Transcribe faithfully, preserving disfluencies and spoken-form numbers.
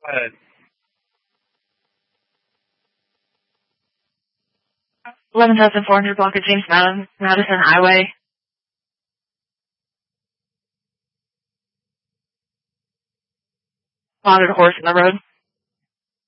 ahead. eleven thousand four hundred block of James Madison, Madison Highway. Spotted a horse in the road.